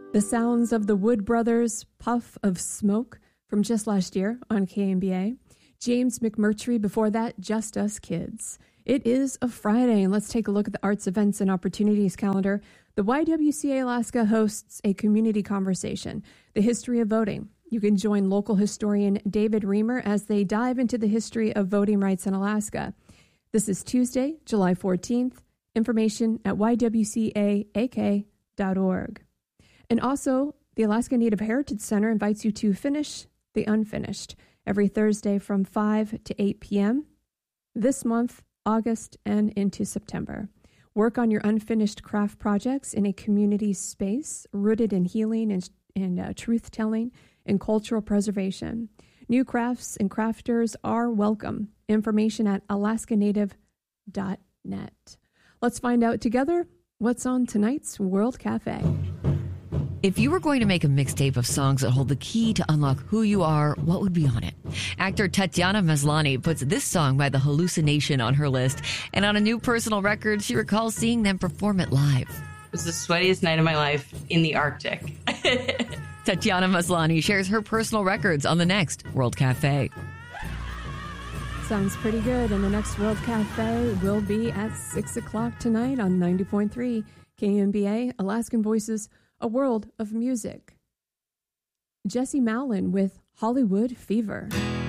The sounds of the Wood Brothers' Puff of Smoke from just last year on KMBA. James McMurtry before that, Just Us Kids. It is a Friday, and let's take a look at the arts, events, and opportunities calendar. The YWCA Alaska hosts a community conversation, The History of Voting. You can join local historian David Reamer as they dive into the history of voting rights in Alaska. This is Tuesday, July 14th. Information at ywcaak.org. And also, the Alaska Native Heritage Center invites you to finish the unfinished every Thursday from 5 to 8 p.m. this month, August, and into September. Work on your unfinished craft projects in a community space rooted in healing and truth-telling and cultural preservation. New crafts and crafters are welcome. Information at alaskanative.net. Let's find out together what's on tonight's World Cafe. If you were going to make a mixtape of songs that hold the key to unlock who you are, what would be on it? Actor Tatiana Maslany puts this song by The Hallucination on her list, and on a new personal record, she recalls seeing them perform it live. It was the sweatiest night of my life in the Arctic. Tatiana Maslany shares her personal records on the next World Cafe. Sounds pretty good. And the next World Cafe will be at 6 o'clock tonight on 90.3 KMBA, Alaskan Voices, a world of music. Jesse Mallon with Hollywood Fever.